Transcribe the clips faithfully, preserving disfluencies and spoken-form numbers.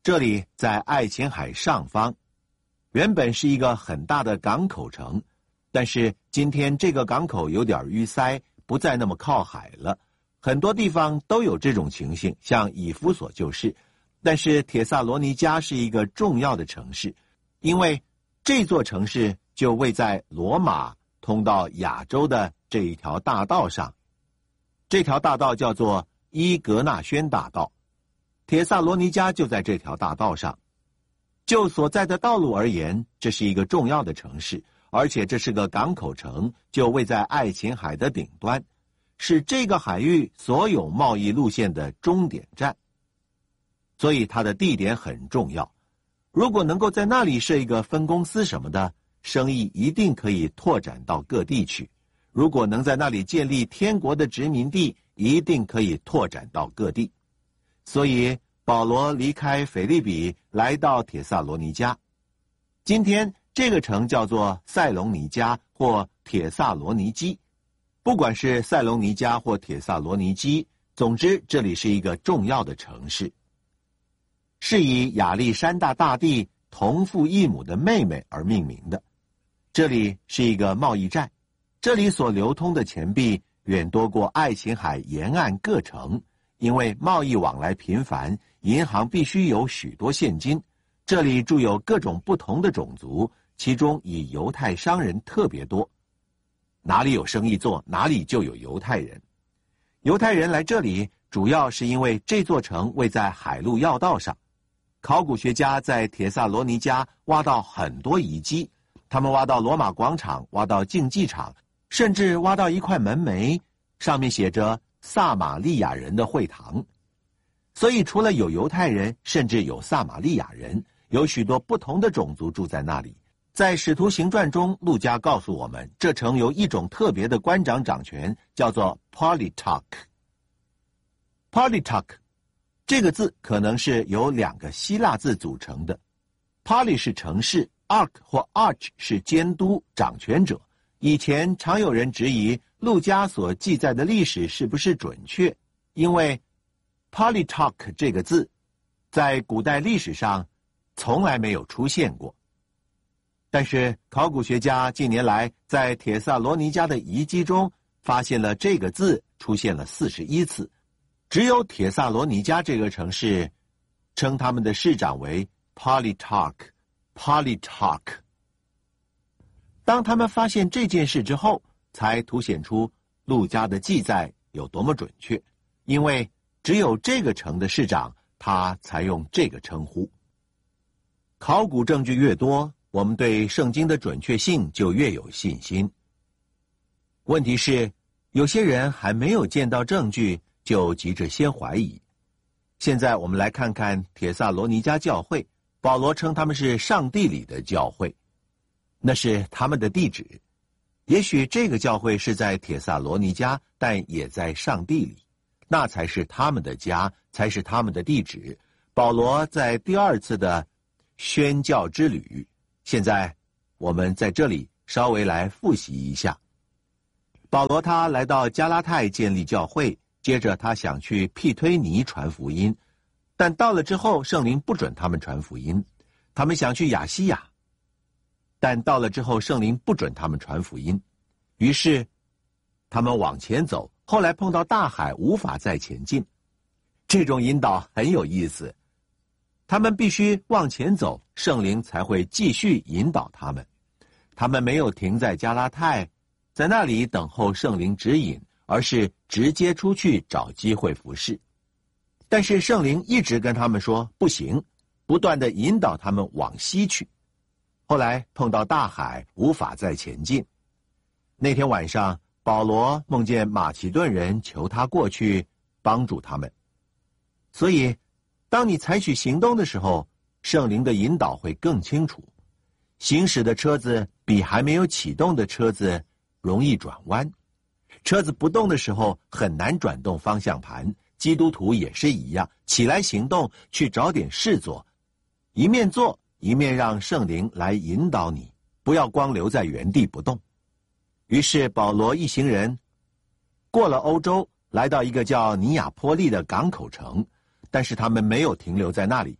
这里在爱琴海上方，原本是一个很大的港口城，但是今天这个港口有点淤塞，不再那么靠海了。很多地方都有这种情形，像以弗所就是。但是帖撒罗尼迦是一个重要的城市，因为这座城市就位在罗马通到亚洲的这一条大道上。这条大道叫做伊格纳轩大道，帖撒罗尼迦就在这条大道上。就所在的道路而言，这是一个重要的城市，而且这是个港口城，就位在爱琴海的顶端，是这个海域所有贸易路线的终点站。所以它的地点很重要，如果能够在那里设一个分公司什么的，生意一定可以拓展到各地去。如果能在那里建立天国的殖民地，一定可以拓展到各地。所以保罗离开腓立比来到帖撒罗尼迦。今天这个城叫做塞隆尼迦或帖撒罗尼基，不管是塞隆尼迦或帖撒罗尼基，总之这里是一个重要的城市，是以亚历山大大帝同父异母的妹妹而命名的。这里是一个贸易站，这里所流通的钱币远多过爱琴海沿岸各城，因为贸易往来频繁，银行必须有许多现金。这里住有各种不同的种族，其中以犹太商人特别多。哪里有生意做，哪里就有犹太人。犹太人来这里主要是因为这座城位在海路要道上。考古学家在帖撒罗尼迦挖到很多遗迹，他们挖到罗马广场，挖到竞技场，甚至挖到一块门楣，上面写着撒玛利亚人的会堂。所以除了有犹太人，甚至有撒玛利亚人，有许多不同的种族住在那里。在使徒行传中，路加告诉我们，这城有一种特别的官长掌权，叫做 politarch。politarch这个字可能是由两个希腊字组成的， poly 是城市， arch 或 arch 是监督掌权者。以前常有人质疑路加所记载的历史是不是准确，因为 politarch 这个字在古代历史上从来没有出现过。但是考古学家近年来在帖撒罗尼迦的遗迹中发现了这个字出现了四十一次，只有帖撒罗尼迦这个城市称他们的市长为 politarch politarch。 当他们发现这件事之后，才凸显出路加的记载有多么准确，因为只有这个城的市长他才用这个称呼。考古证据越多，我们对圣经的准确性就越有信心。问题是有些人还没有见到证据就急着先怀疑。现在我们来看看帖撒罗尼迦教会，保罗称他们是上帝里的教会，那是他们的地址。也许这个教会是在帖撒罗尼迦，但也在上帝里，那才是他们的家，才是他们的地址。保罗在第二次的宣教之旅，现在我们在这里稍微来复习一下。保罗他来到加拉太建立教会，接着他想去庇推尼传福音，但到了之后圣灵不准他们传福音。他们想去亚西亚，但到了之后圣灵不准他们传福音。于是他们往前走，后来碰到大海，无法再前进。这种引导很有意思，他们必须往前走，圣灵才会继续引导他们。他们没有停在加拉太，在那里等候圣灵指引，而是直接出去找机会服事。但是圣灵一直跟他们说不行，不断地引导他们往西去。后来碰到大海，无法再前进。那天晚上，保罗梦见马其顿人求他过去帮助他们。所以当你采取行动的时候，圣灵的引导会更清楚。行驶的车子比还没有启动的车子容易转弯，车子不动的时候很难转动方向盘。基督徒也是一样，起来行动，去找点事做，一面做一面让圣灵来引导你，不要光留在原地不动。于是保罗一行人过了欧洲，来到一个叫尼亚波利的港口城，但是他们没有停留在那里，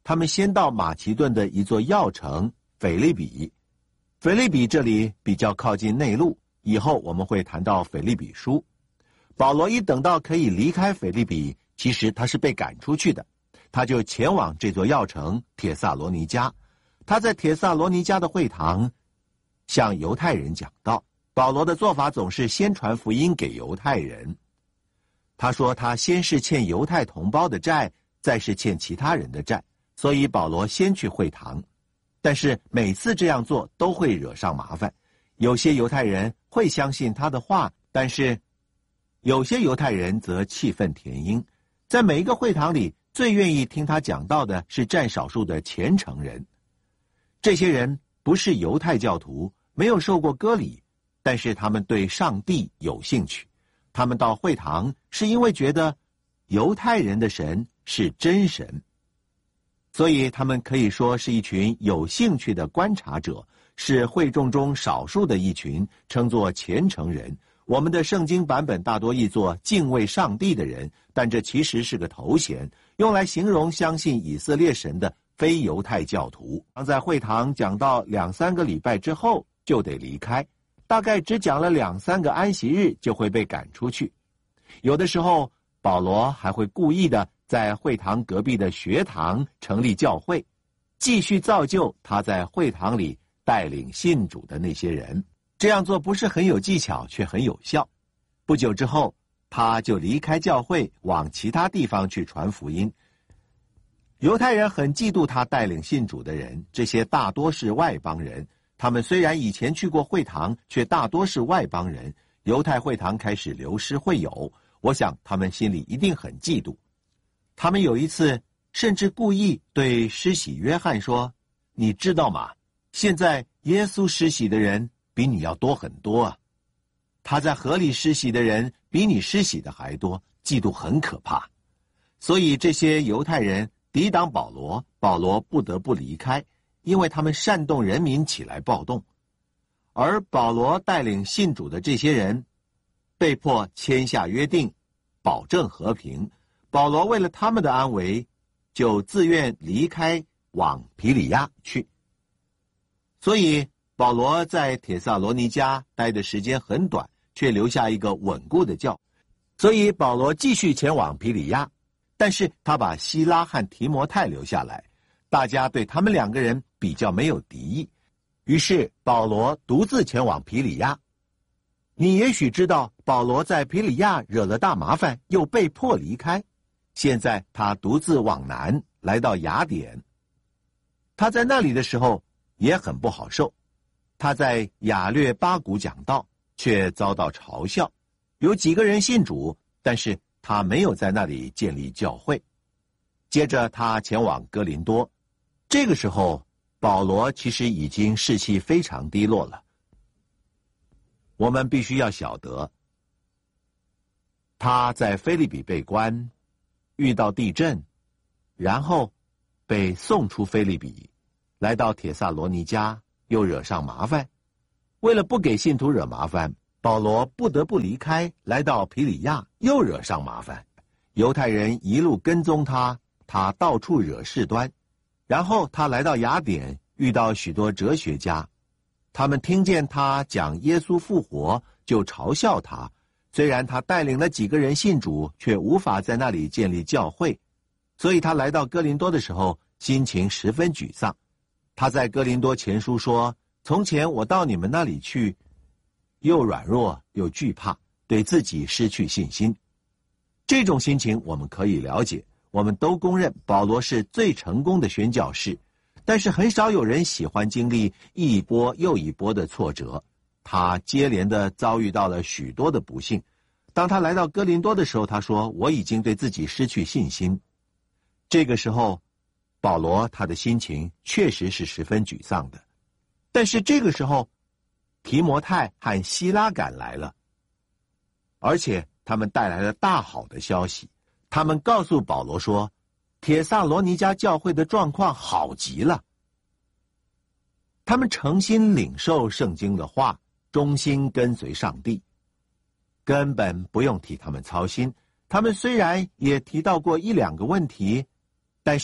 他们先到马其顿的一座要城腓立比。腓立比这里比较靠近内陆，以后我们会谈到腓立比书。保罗一等到可以离开腓立比，其实他是被赶出去的，他就前往这座要城帖撒罗尼迦。他在帖撒罗尼迦的会堂向犹太人讲道。保罗的做法总是先传福音给犹太人。他说他先是欠犹太同胞的债，再是欠其他人的债，所以保罗先去会堂。但是每次这样做都会惹上麻烦，有些犹太人会相信他的话，但是有些犹太人则气愤填膺。在每一个会堂里，最愿意听他讲道的是占少数的虔诚人。这些人不是犹太教徒，没有受过割礼，但是他们对上帝有兴趣。他们到会堂是因为觉得犹太人的神是真神，所以他们可以说是一群有兴趣的观察者，是会众中少数的一群，称作虔诚人。我们的圣经版本大多译作敬畏上帝的人，但这其实是个头衔，用来形容相信以色列神的非犹太教徒。当在会堂讲到两三个礼拜之后就得离开，大概只讲了两三个安息日就会被赶出去。有的时候保罗还会故意的在会堂隔壁的学堂成立教会，继续造就他在会堂里带领信主的那些人。这样做不是很有技巧，却很有效。不久之后，他就离开教会，往其他地方去传福音。犹太人很嫉妒他带领信主的人，这些大多是外邦人。他们虽然以前去过会堂，却大多是外邦人。犹太会堂开始流失会友，我想他们心里一定很嫉妒。他们有一次甚至故意对施洗约翰说：“你知道吗？现在耶稣施洗的人比你要多很多啊！他在河里施洗的人比你施洗的还多，嫉妒很可怕。”所以这些犹太人抵挡保罗，保罗不得不离开，因为他们煽动人民起来暴动。而保罗带领信主的这些人被迫签下约定，保证和平。保罗为了他们的安危，就自愿离开，往庇里亚去。所以保罗在帖撒罗尼迦待的时间很短，却留下一个稳固的教。所以保罗继续前往庇里亚，但是他把希拉和提摩太留下来，大家对他们两个人比较没有敌意。于是保罗独自前往庇里亚。你也许知道，保罗在庇里亚惹了大麻烦，又被迫离开。现在他独自往南，来到雅典。他在那里的时候也很不好受。他在亚略巴谷讲道，却遭到嘲笑。有几个人信主，但是他没有在那里建立教会。接着他前往哥林多。这个时候保罗其实已经士气非常低落了。我们必须要晓得，他在腓立比被关，遇到地震，然后被送出腓立比，来到帖撒罗尼迦，又惹上麻烦。为了不给信徒惹麻烦，保罗不得不离开，来到庇里亚，又惹上麻烦。犹太人一路跟踪他，他到处惹事端。然后他来到雅典，遇到许多哲学家，他们听见他讲耶稣复活，就嘲笑他。虽然他带领了几个人信主，却无法在那里建立教会，所以他来到哥林多的时候，心情十分沮丧。他在哥林多前书说：“从前我到你们那里去，又软弱又惧怕，对自己失去信心。”这种心情我们可以了解。我们都公认保罗是最成功的宣教士，但是很少有人喜欢经历一波又一波的挫折。他接连的遭遇到了许多的不幸。当他来到哥林多的时候，他说：“我已经对自己失去信心。”这个时候保罗他的心情确实是十分沮丧的。但是这个时候提摩太和希拉赶来了，而且他们带来了大好的消息。他们告诉保罗说，帖撒罗尼迦教会的状况好极了。他们诚心领受圣经的话，忠心跟随上帝，根本不用替他们操心。他们虽然也提到过一两个问题，但是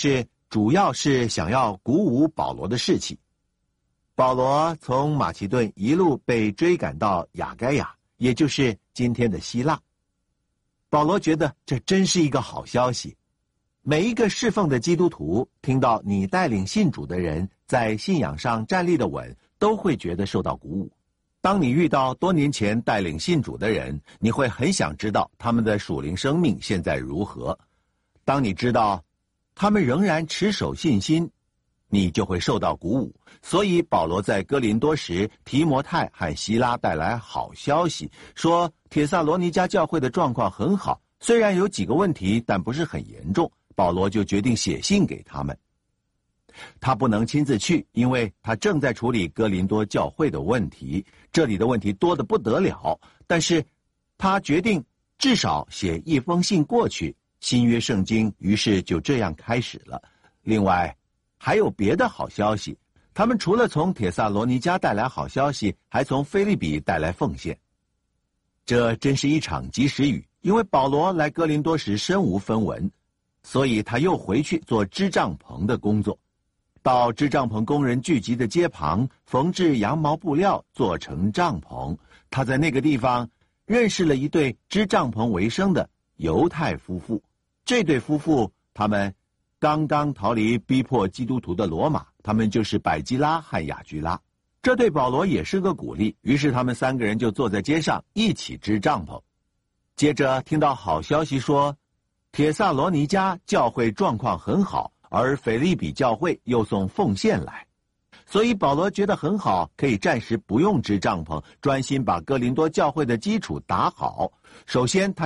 主要是想要鼓舞保罗的士气。保罗从马其顿一路被追赶到亚该亚，也就是今天的希腊。保罗觉得这真是一个好消息。每一个侍奉的基督徒听到你带领信主的人在信仰上站立的稳，都会觉得受到鼓舞。当你遇到多年前带领信主的人，你会很想知道他们的属灵生命现在如何。当你知道他们仍然持守信心，你就会受到鼓舞。所以保罗在哥林多时，提摩太和希拉带来好消息，说帖撒罗尼迦教会的状况很好，虽然有几个问题，但不是很严重。保罗就决定写信给他们。他不能亲自去，因为他正在处理哥林多教会的问题，这里的问题多得不得了。但是他决定至少写一封信过去，新约圣经于是就这样开始了。另外还有别的好消息，他们除了从帖撒罗尼迦带来好消息，还从腓立比带来奉献。这真是一场及时雨，因为保罗来哥林多时身无分文，所以他又回去做织帐篷的工作，到织帐篷工人聚集的街旁缝制羊毛布料，做成帐篷。他在那个地方认识了一对织帐篷为生的犹太夫妇。这对夫妇他们刚刚逃离逼迫基督徒的罗马，他们就是百基拉和雅居拉。这对保罗也是个鼓励，于是他们三个人就坐在街上一起织帐篷。接着听到好消息说帖撒罗尼迦教会状况很好，而腓立比教会又送奉献来，所以保罗觉得很好，可以暂时不用织帐篷，专心把哥林多教会的基础打好。首先他